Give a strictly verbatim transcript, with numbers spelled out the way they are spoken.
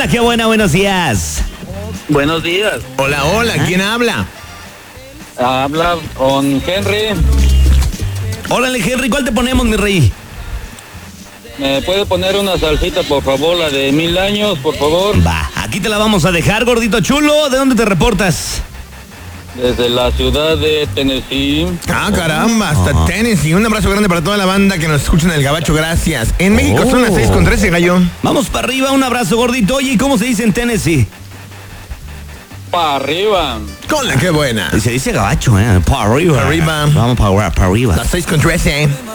Hola, qué buena, buenos días. Buenos días. Hola, hola, ¿quién habla? Habla con Henry. Órale, Henry, ¿cuál te ponemos, mi rey? ¿Me puede poner una salsita, por favor, la de mil años, por favor? Va, aquí te la vamos a dejar, gordito chulo. ¿De dónde te reportas? Desde la ciudad de Tennessee. Ah, caramba, hasta Ajá. Tennessee. Un abrazo grande para toda la banda que nos escucha en el Gabacho, gracias. En México son las seis con trece, gallo. Vamos para arriba, un abrazo, gordito. Oye, ¿y cómo se dice en Tennessee? Para arriba. Con la que buena. Se dice gabacho, ¿eh? Para arriba. Pa' arriba. Vamos para arriba. Las seis con trece.